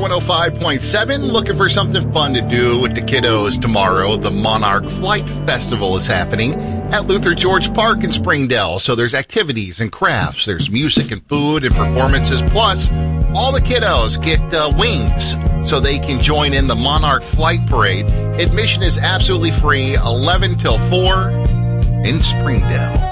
105.7. Looking for something fun to do with the kiddos tomorrow. The Monarch Flight Festival is happening at Luther George Park in Springdale. So there's activities and crafts. There's music and food and performances. Plus, all the kiddos get wings so they can join in the Monarch Flight Parade. Admission is absolutely free, 11 till 4 in Springdale.